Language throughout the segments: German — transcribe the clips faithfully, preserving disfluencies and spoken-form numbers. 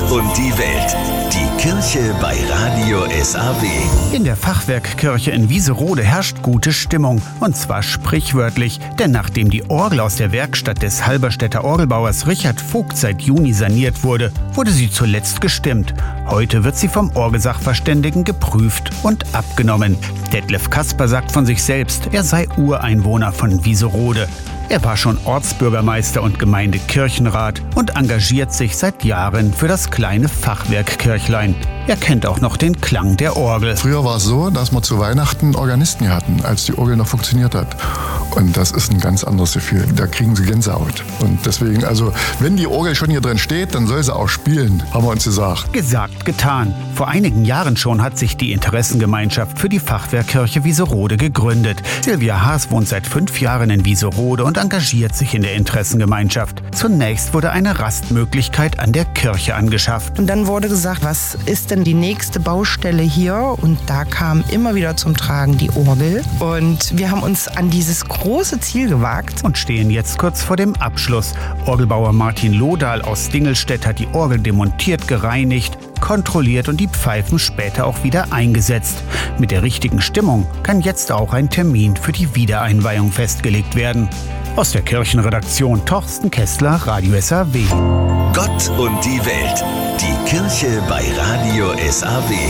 und die Welt. Die Kirche bei Radio S A W. In der Fachwerkkirche in Wieserode herrscht gute Stimmung. Und zwar sprichwörtlich. Denn nachdem die Orgel aus der Werkstatt des Halberstädter Orgelbauers Richard Vogt seit Juni saniert wurde, wurde sie zuletzt gestimmt. Heute wird sie vom Orgelsachverständigen geprüft und abgenommen. Detlef Kasper sagt von sich selbst, er sei Ureinwohner von Wieserode. Er war schon Ortsbürgermeister und Gemeindekirchenrat und engagiert sich seit Jahren für das kleine Fachwerkkirchlein. Er kennt auch noch den Klang der Orgel. Früher war es so, dass wir zu Weihnachten Organisten hatten, als die Orgel noch funktioniert hat. Und das ist ein ganz anderes Gefühl. Da kriegen sie Gänsehaut. Und deswegen, also, wenn die Orgel schon hier drin steht, dann soll sie auch spielen, haben wir uns gesagt. Gesagt, getan. Vor einigen Jahren schon hat sich die Interessengemeinschaft für die Fachwerkkirche Wieserode gegründet. Silvia Haas wohnt seit fünf Jahren in Wieserode und engagiert sich in der Interessengemeinschaft. Zunächst wurde eine Rastmöglichkeit an der Kirche angeschafft. Und dann wurde gesagt, was ist denn die nächste Baustelle hier? Und da kam immer wieder zum Tragen die Orgel. Und wir haben uns an dieses große Ziel gewagt. Und stehen jetzt kurz vor dem Abschluss. Orgelbauer Martin Lodahl aus Dingelstedt hat die Orgel demontiert, gereinigt, kontrolliert und die Pfeifen später auch wieder eingesetzt. Mit der richtigen Stimmung kann jetzt auch ein Termin für die Wiedereinweihung festgelegt werden. Aus der Kirchenredaktion Torsten Kessler, Radio S A W. Gott und die Welt. Die Kirche bei Radio S A W.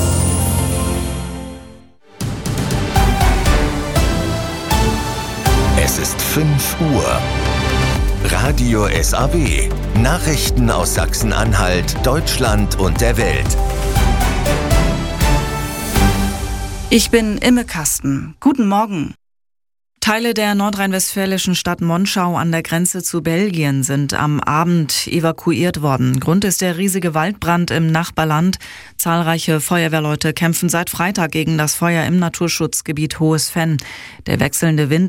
Es ist fünf Uhr. Radio S A W. Nachrichten aus Sachsen-Anhalt, Deutschland und der Welt. Ich bin Imme Kasten. Guten Morgen. Teile der nordrhein-westfälischen Stadt Monschau an der Grenze zu Belgien sind am Abend evakuiert worden. Grund ist der riesige Waldbrand im Nachbarland. Zahlreiche Feuerwehrleute kämpfen seit Freitag gegen das Feuer im Naturschutzgebiet Hohes Venn. Der wechselnde Wind